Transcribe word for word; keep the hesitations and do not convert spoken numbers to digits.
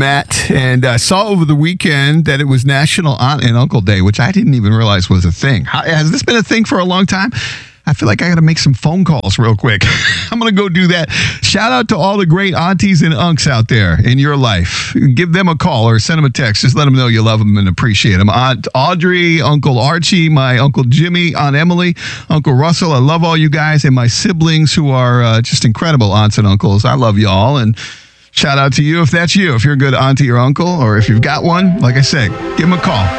Matt, and I uh, saw over the weekend that it was National Aunt and Uncle Day, which I didn't even realize was a thing. How, has this been a thing for a long time? I feel like I got to make some phone calls real quick. I'm going to go do that. Shout out to all the great aunties and unks out there in your life. Give them a call or send them a text. Just let them know you love them and appreciate them. Aunt Audrey, Uncle Archie, my Uncle Jimmy, Aunt Emily, Uncle Russell. I love all you guys and my siblings who are uh, just incredible aunts and uncles. I love you all. And shout out to you if that's you. If you're a good auntie or uncle, or if you've got one, like I said, give them a call.